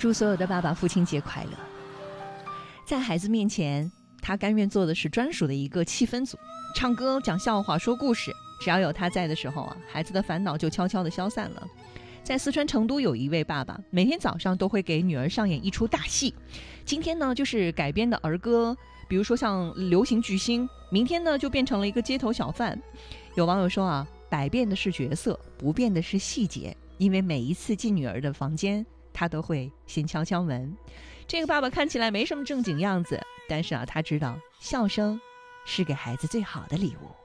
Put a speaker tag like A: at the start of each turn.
A: 祝所有的爸爸父亲节快乐。在孩子面前，他甘愿做的是专属的一个气氛组，唱歌、讲笑话、说故事，只要有他在的时候啊，孩子的烦恼就悄悄地消散了。在四川成都有一位爸爸，每天早上都会给女儿上演一出大戏。今天呢，就是改编的儿歌，比如说像流行巨星；明天呢，就变成了一个街头小贩。有网友说啊，百变的是角色，不变的是细节，因为每一次进女儿的房间，他都会先敲敲门。这个爸爸看起来没什么正经样子，但是啊，他知道笑声是给孩子最好的礼物。